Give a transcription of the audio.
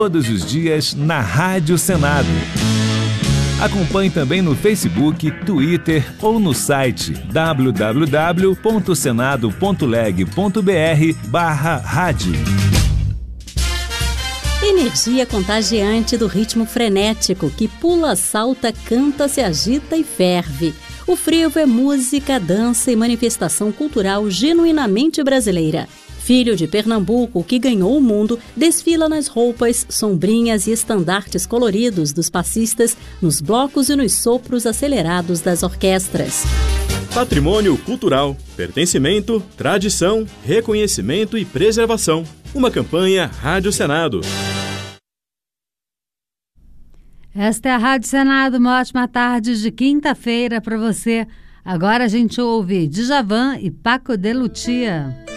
todos os dias na Rádio Senado. Acompanhe também no Facebook, Twitter ou no site www.senado.leg.br/rádio. Energia contagiante do ritmo frenético que pula, salta, canta, se agita e ferve. O frevo é música, dança e manifestação cultural genuinamente brasileira. Filho de Pernambuco, que ganhou o mundo, desfila nas roupas, sombrinhas e estandartes coloridos dos passistas, nos blocos e nos sopros acelerados das orquestras. Patrimônio cultural, pertencimento, tradição, reconhecimento e preservação. Uma campanha Rádio Senado. Esta é a Rádio Senado, uma ótima tarde de quinta-feira para você. Agora a gente ouve Djavan e Paco de Lucia.